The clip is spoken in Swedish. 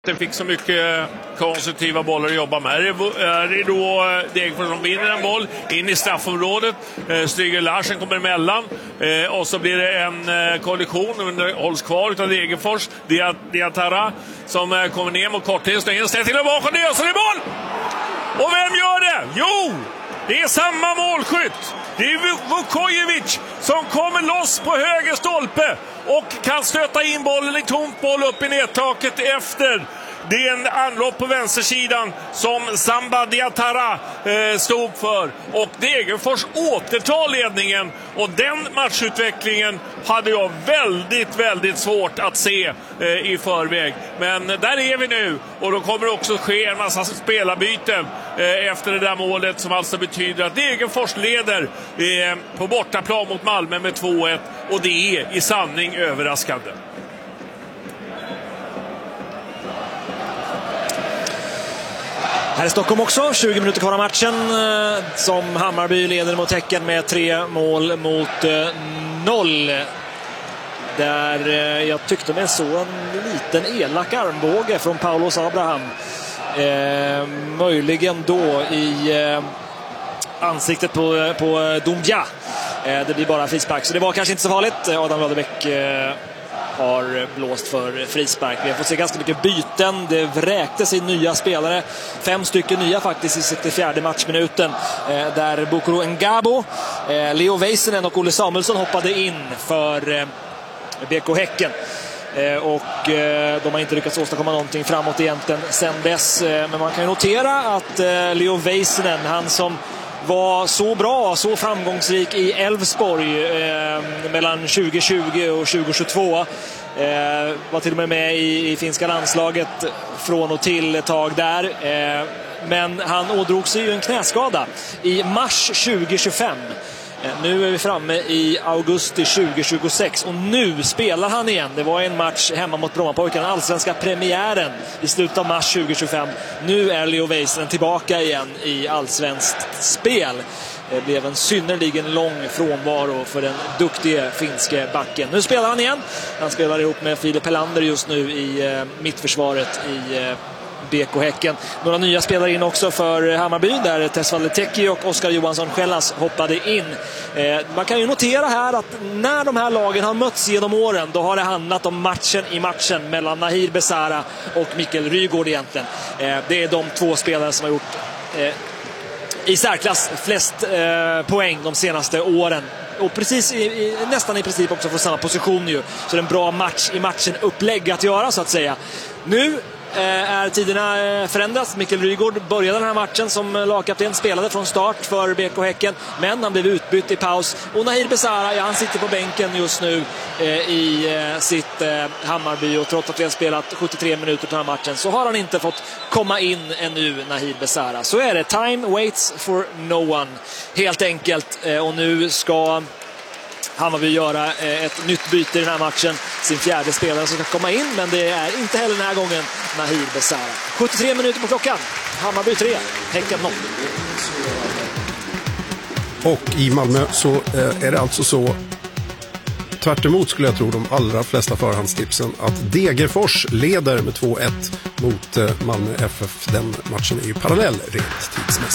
Det fick så mycket konstruktiva bollar att jobba med. Är det då Degerfors som vinner en boll in i straffområdet. Stryger Larsen kommer emellan. Och så blir det en kollision. Hålls kvar utav Degerfors. Diatara som kommer ner mot korthet. Stänger ställ till och bakom det. Och så är det boll! Och vem gör det? Jo! Det är samma målskytt. Det är Vukojevic som kommer loss på höger stolpe och kan stöta in bollen i tomt boll upp i nedtaket efter. Det är en anlopp på vänstersidan som Samba Diatara stod för. Och Degerfors återtar ledningen. Och den matchutvecklingen hade jag väldigt svårt att se i förväg. Men där är vi nu. Och då kommer det också ske en massa spelarbyten efter det där målet. Som alltså betyder att Degerfors leder på bortaplan mot Malmö med 2-1. Och det är i sanning överraskande. Här i Stockholm också, 20 minuter kvar av matchen som Hammarby leder mot Häcken med 3 mål mot 0. Där jag tyckte mig så en liten elak armbåge från Paulos Abraham. Möjligen då i ansiktet på Doumbia. Det blir bara frispark, så det var kanske inte så farligt. Adam Ladebäck har blåst för frispark. Vi har fått se ganska mycket byten. Det vräktes in nya spelare. 5 stycken nya faktiskt i 64:e matchminuten. Där Bokoro Ngabo, Leo Väisänen och Olle Samuelsson hoppade in för BK Häcken. Och de har inte lyckats åstadkomma någonting framåt egentligen sen dess. Men man kan ju notera att Leo Väisänen, han som var så bra, så framgångsrik i Elfsborg mellan 2020 och 2022. Var till och med i finska landslaget från och till ett tag där. Men han ådrog sig ju en knäskada i mars 2025. Nu är vi framme i augusti 2026 och nu spelar han igen. Det var en match hemma mot Brommapojkarna, allsvenska premiären i slutet av mars 2025. Nu är Leo Väisänen tillbaka igen i allsvenskt spel. Det blev en synnerligen lång frånvaro för den duktiga finske backen. Nu spelar han igen. Han spelar ihop med Filip Helander just nu i mittförsvaret i BK Häcken. Några nya spelare in också för Hammarby, där Tesfaye Teki och Oskar Johansson Schellas hoppade in. Man kan ju notera här att när de här lagen har mötts genom åren, då har det handlat om matchen i matchen mellan Nahir Besara och Mikael Rygaard egentligen. Det är de 2 spelare som har gjort i särklass flest poäng de senaste åren. Och precis nästan i princip också från samma position ju. Så det är en bra match i matchen upplägg att göra så att säga. Nu är tiderna förändras. Mikael Rygaard började den här matchen som lagkapten, spelade från start för BK Häcken, men han blev utbytt i paus. Och Nahir Besara, han sitter på bänken just nu i sitt Hammarby, och trots att vi har spelat 73 minuter på den här matchen så har han inte fått komma in ännu, Nahir Besara. Så är det, time waits for no one helt enkelt. Och nu ska Hammarby göra ett nytt byte i den här matchen. Sin 4:e spelare som ska komma in, men det är inte heller den här gången Nahir Besara. 73 minuter på klockan. Hammarby 3, Häcken 0. Och i Malmö så är det alltså så, tvärt emot skulle jag tro de allra flesta förhandstipsen, att Degerfors leder med 2-1 mot Malmö FF. Den matchen är ju parallell rent tidsmässigt.